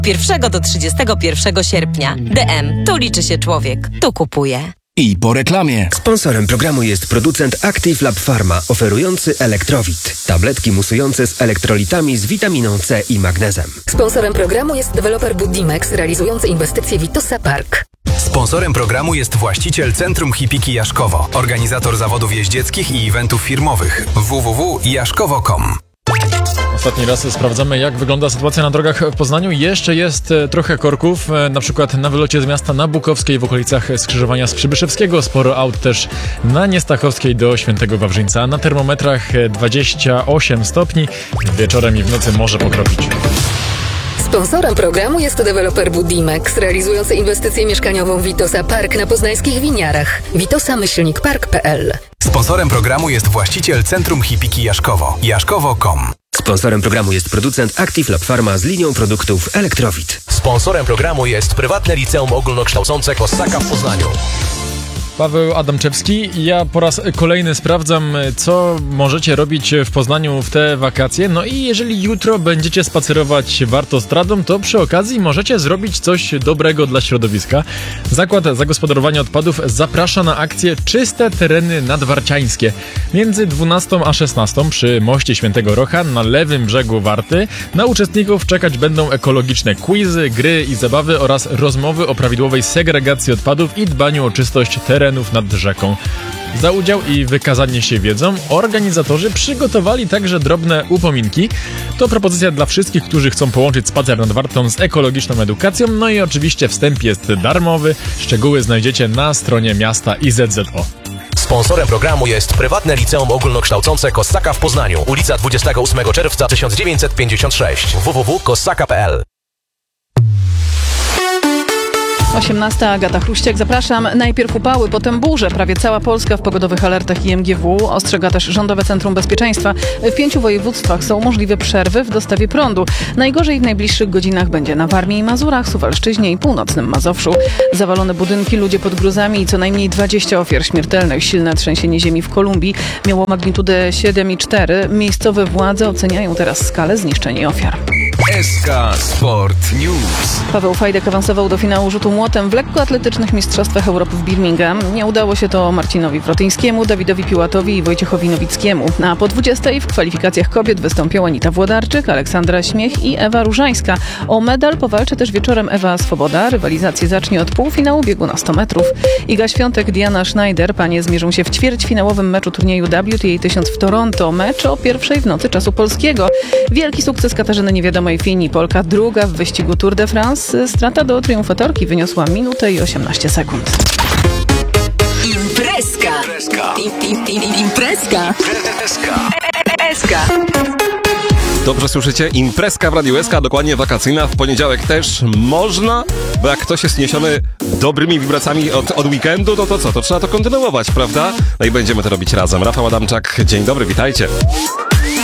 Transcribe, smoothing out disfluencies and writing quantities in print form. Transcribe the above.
1 do 31 sierpnia. DM. Tu liczy się człowiek. Tu kupuję. I po reklamie. Sponsorem programu jest producent Active Lab Pharma, oferujący Elektrowit. Tabletki musujące z elektrolitami z witaminą C i magnezem. Sponsorem programu jest deweloper Budimex, realizujący inwestycje Vitosa Park. Sponsorem programu jest właściciel Centrum Hipiki Jaszkowo, organizator zawodów jeździeckich i eventów firmowych. www.jaszkowo.com. Ostatni raz sprawdzamy, jak wygląda sytuacja na drogach w Poznaniu. Jeszcze jest trochę korków, na przykład na wylocie z miasta na Bukowskiej w okolicach skrzyżowania z Przybyszewskiego. Sporo aut też na Niestachowskiej do Świętego Wawrzyńca. Na termometrach 28 stopni. Wieczorem i w nocy może pokropić. Sponsorem programu jest deweloper Budimex, realizujący inwestycję mieszkaniową Vitosa Park na poznańskich Winiarach. Vitosa-park.pl. Sponsorem programu jest właściciel Centrum Hipiki Jaszkowo. Jaszkowo.com. Sponsorem programu jest producent Active Lab Pharma z linią produktów Elektrowit. Sponsorem programu jest prywatne liceum ogólnokształcące Kossaka w Poznaniu. Paweł Adamczewski. Ja po raz kolejny sprawdzam, co możecie robić w Poznaniu w te wakacje. No i jeżeli jutro będziecie spacerować Wartostradą, to przy okazji możecie zrobić coś dobrego dla środowiska. Zakład Zagospodarowania Odpadów zaprasza na akcję Czyste Tereny Nadwarciańskie. Między 12 a 16 przy moście Świętego Rocha na lewym brzegu Warty na uczestników czekać będą ekologiczne quizy, gry i zabawy oraz rozmowy o prawidłowej segregacji odpadów i dbaniu o czystość terenów nad rzeką. Za udział i wykazanie się wiedzą organizatorzy przygotowali także drobne upominki. To propozycja dla wszystkich, którzy chcą połączyć spacer nad Wartą z ekologiczną edukacją. No i oczywiście wstęp jest darmowy. Szczegóły znajdziecie na stronie miasta i ZZO. Sponsorem programu jest prywatne liceum ogólnokształcące Kossaka w Poznaniu. Ulica 28 czerwca 1956. www.kossaka.pl. 18. Agata Chruściak. Zapraszam. Najpierw upały, potem burze. Prawie cała Polska w pogodowych alertach IMGW. Ostrzega też Rządowe Centrum Bezpieczeństwa. W 5 województwach są możliwe przerwy w dostawie prądu. Najgorzej w najbliższych godzinach będzie na Warmii i Mazurach, Suwalszczyźnie i północnym Mazowszu. Zawalone budynki, ludzie pod gruzami i co najmniej 20 ofiar śmiertelnych. Silne trzęsienie ziemi w Kolumbii miało magnitudę 7,4. Miejscowe władze oceniają teraz skalę zniszczeń i ofiar. SK Sport News. Paweł Fajdek awansował do finału rzutu młotem w lekkoatletycznych mistrzostwach Europy w Birmingham. Nie udało się to Marcinowi Wrotyńskiemu, Dawidowi Piłatowi i Wojciechowi Nowickiemu. A po 20 w kwalifikacjach kobiet wystąpią Anita Włodarczyk, Aleksandra Śmiech i Ewa Różańska. O medal powalczy też wieczorem Ewa Swoboda. Rywalizację zacznie od półfinału biegu na 100 metrów. Iga Świątek, Diana Schneider. Panie zmierzą się w ćwierćfinałowym meczu turnieju WTA 1000 w Toronto. Mecz o 1:00 w nocy czasu polskiego. Wielki sukces Katarzyny Niewiadomej Fini. Polka druga w wyścigu Tour de France. Strata do triumfatorki wyniosła minutę i 18 sekund. Imprezka. Imprezka. Dobrze słyszycie? Imprezka w Radiu SK, dokładnie wakacyjna. W poniedziałek też można, bo jak ktoś jest niesiony dobrymi wibracjami od weekendu, to co? To trzeba to kontynuować, prawda? No i będziemy to robić razem. Rafał Adamczak, dzień dobry, witajcie.